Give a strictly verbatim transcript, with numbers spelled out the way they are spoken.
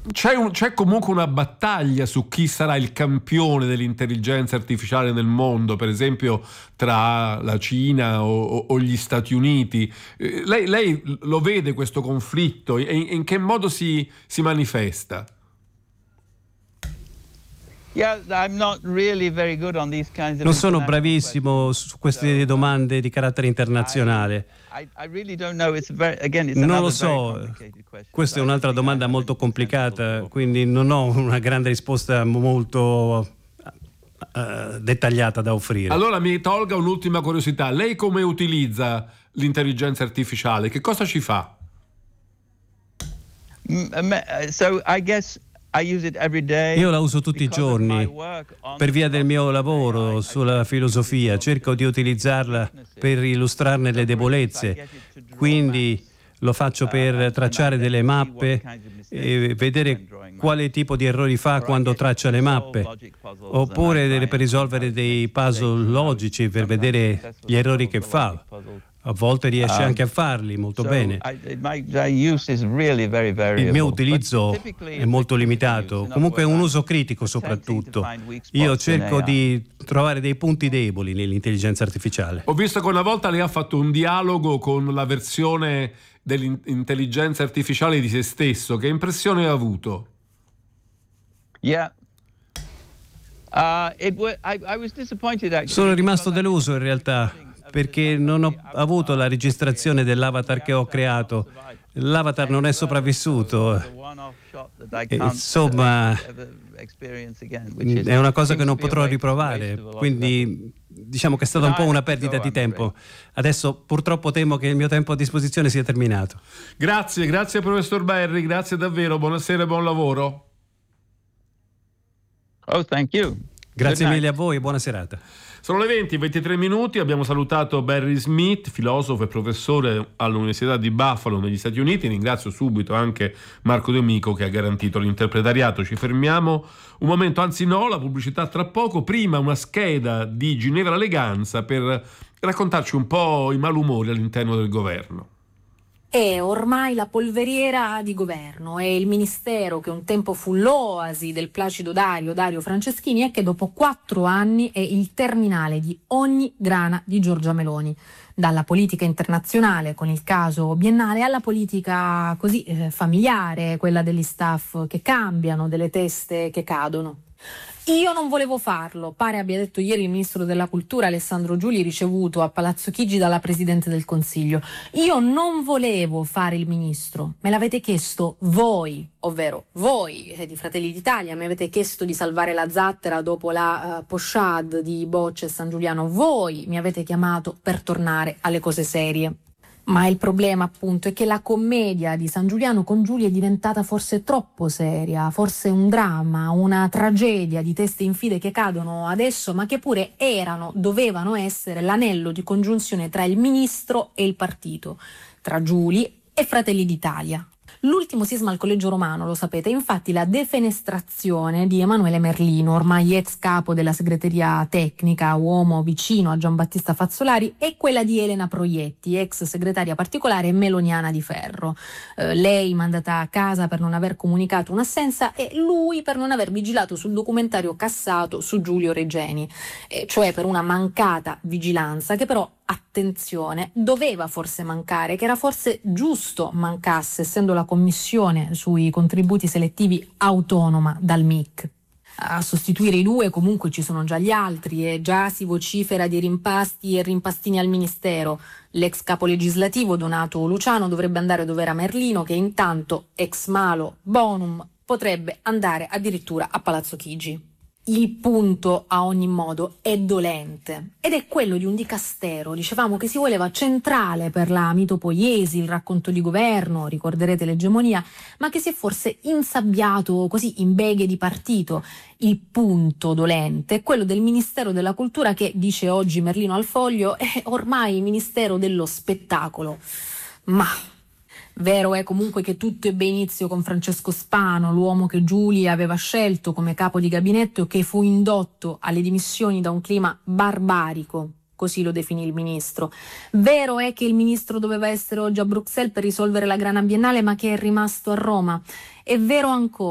C'è, un, c'è comunque una battaglia su chi sarà il campione dell'intelligenza artificiale nel mondo, per esempio tra la Cina o, o, o gli Stati Uniti. Eh, Lei, lei lo vede questo conflitto? E in, in che modo si, si manifesta? Non sono bravissimo su queste domande di carattere internazionale. Non lo so, questa è un'altra domanda molto complicata, quindi non ho una grande risposta molto uh, dettagliata da offrire. Allora mi tolga un'ultima curiosità. Lei come utilizza l'intelligenza artificiale? Che cosa ci fa? So I guess Io la uso tutti i giorni per via del mio lavoro sulla filosofia, cerco di utilizzarla per illustrarne le debolezze, quindi lo faccio per tracciare delle mappe e vedere quale tipo di errori fa quando traccia le mappe, oppure per risolvere dei puzzle logici per vedere gli errori che fa. A volte riesce anche a farli molto bene. Il mio utilizzo è molto limitato, comunque è un uso critico soprattutto. Io cerco di trovare dei punti deboli nell'intelligenza artificiale. Ho visto che una volta lei ha fatto un dialogo con la versione dell'intelligenza artificiale di se stesso. Che impressione ha avuto? Sono rimasto deluso in realtà, perché non ho avuto la registrazione dell'avatar che ho creato. L'avatar non è sopravvissuto. E, insomma, è una cosa che non potrò riprovare, quindi diciamo che è stata un po' una perdita di tempo. Adesso purtroppo temo che il mio tempo a disposizione sia terminato. Grazie, grazie professor Berri, grazie davvero, buonasera e buon lavoro. Oh, thank you. Grazie mille a voi e buona serata. Sono le venti e ventitré minuti, abbiamo salutato Barry Smith, filosofo e professore all'Università di Buffalo negli Stati Uniti. Ringrazio subito anche Marco De Mico che ha garantito l'interpretariato. Ci fermiamo un momento, anzi no, la pubblicità tra poco. Prima una scheda di Ginevra Leganza per raccontarci un po' i malumori all'interno del governo. È ormai la polveriera di governo, è il ministero che un tempo fu l'oasi del placido Dario, Dario Franceschini, e che dopo quattro anni è il terminale di ogni grana di Giorgia Meloni. Dalla politica internazionale con il caso biennale alla politica così eh, familiare, quella degli staff che cambiano, delle teste che cadono. Io non volevo farlo, pare abbia detto ieri il ministro della cultura Alessandro Giuli, ricevuto a Palazzo Chigi dalla Presidente del Consiglio. Io non volevo fare il ministro, me l'avete chiesto voi, ovvero voi di Fratelli d'Italia, mi avete chiesto di salvare la zattera dopo la uh, pochade di Boccia e San Giuliano, voi mi avete chiamato per tornare alle cose serie. Ma il problema appunto è che la commedia di San Giuliano con Giulia è diventata forse troppo seria, forse un dramma, una tragedia di teste infide che cadono adesso, ma che pure erano, dovevano essere l'anello di congiunzione tra il ministro e il partito, tra Giuli e Fratelli d'Italia. L'ultimo sisma al Collegio Romano, lo sapete, infatti la defenestrazione di Emanuele Merlino, ormai ex capo della segreteria tecnica, uomo vicino a Giambattista Fazzolari, e quella di Elena Proietti, ex segretaria particolare meloniana di ferro. Eh, lei mandata a casa per non aver comunicato un'assenza e lui per non aver vigilato sul documentario cassato su Giulio Regeni, eh, cioè per una mancata vigilanza che però, attenzione, doveva forse mancare, che era forse giusto mancasse, essendo la commissione sui contributi selettivi autonoma dal M I C. A sostituire i due comunque ci sono già gli altri e già si vocifera di rimpasti e rimpastini al ministero. L'ex capo legislativo Donato Luciano dovrebbe andare dove era Merlino, che intanto, ex malo bonum, potrebbe andare addirittura a Palazzo Chigi. Il punto, a ogni modo, è dolente ed è quello di un dicastero, dicevamo, che si voleva centrale per la mitopoiesi, il racconto di governo, ricorderete l'egemonia, ma che si è forse insabbiato così in beghe di partito. Il punto dolente è quello del Ministero della Cultura che, dice oggi Merlino al Foglio, è ormai Ministero dello spettacolo. Ma vero è comunque che tutto ebbe inizio con Francesco Spano, l'uomo che Giulia aveva scelto come capo di gabinetto, che fu indotto alle dimissioni da un clima barbarico, così lo definì il ministro. Vero è che il ministro doveva essere oggi a Bruxelles per risolvere la grana biennale, ma che è rimasto a Roma. È vero ancora